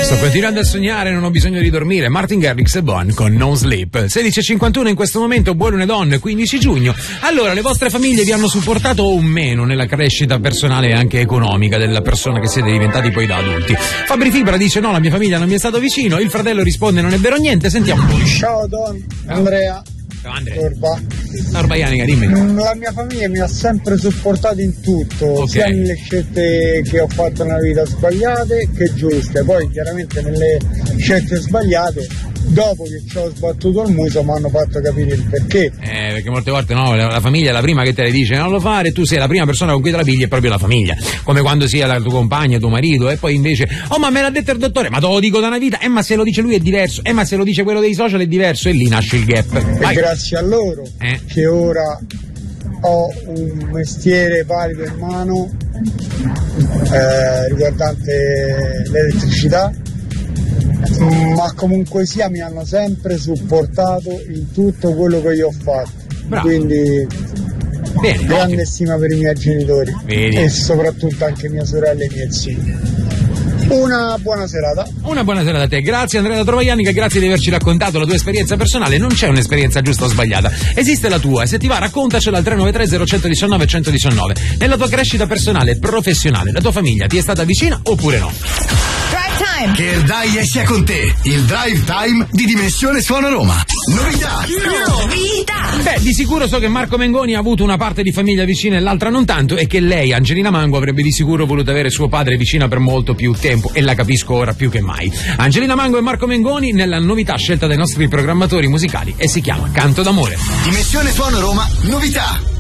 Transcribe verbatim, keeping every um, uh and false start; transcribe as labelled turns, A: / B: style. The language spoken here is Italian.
A: Sto continuando a sognare, non ho bisogno di dormire. Martin Garrix e Bon con No Sleep. sedici e cinquantuno in questo momento, buon lunedì, quindici giugno. Allora, le vostre famiglie vi hanno supportato o meno nella crescita personale e anche economica della persona che siete diventati poi da adulti? Fabri Fibra dice no, la mia famiglia non mi è stato vicino. Il fratello risponde non è vero niente. Sentiamo un po'.
B: Ciao Don, Andrea.
A: Ciao Andrea.
B: Torba.
A: Torba Ianica, dimmi.
B: La mia famiglia mi ha sempre supportato in tutto,
A: okay.
B: sia nelle scelte che ho fatto nella vita sbagliate che giuste. Poi chiaramente nelle scelte sbagliate, dopo che ci ho sbattuto il muso, mi hanno fatto capire il perché.
A: Eh, perché molte volte no, la famiglia è la prima che te le dice non lo fare, tu sei la prima persona con cui te la pigli, è proprio la famiglia. Come quando sia la tua compagna, tuo marito, e poi invece, oh ma me l'ha detto il dottore, ma te lo dico da una vita, eh ma se lo dice lui è diverso, eh ma se lo dice quello dei social è diverso, e lì nasce il gap. Vai.
B: E grazie a loro
A: eh.
B: che ora ho un mestiere valido in mano eh, riguardante l'elettricità, ma comunque sia mi hanno sempre supportato in tutto quello che io ho fatto. Bravo. Quindi bene, grande ottimo. Stima per i miei genitori. Vedi. E soprattutto anche mia sorella e i miei zii. Una buona serata.
A: Una buona serata a te. Grazie Andrea da Trovaglianica, grazie di averci raccontato la tua esperienza personale. Non c'è un'esperienza giusta o sbagliata, esiste la tua, e se ti va raccontacela al tre nove tre zero uno uno nove uno uno nove. Nella tua crescita personale e professionale, la tua famiglia ti è stata vicina oppure no?
C: Time. Che il Dai sia con te, il Drive Time di Dimensione Suono Roma. Novità!
A: Novità! Beh, di sicuro so che Marco Mengoni ha avuto una parte di famiglia vicina e l'altra non tanto, e che lei, Angelina Mango, avrebbe di sicuro voluto avere suo padre vicina per molto più tempo, e la capisco ora più che mai. Angelina Mango e Marco Mengoni nella novità scelta dai nostri programmatori musicali, e si chiama Canto d'amore.
C: Dimensione Suono Roma, novità!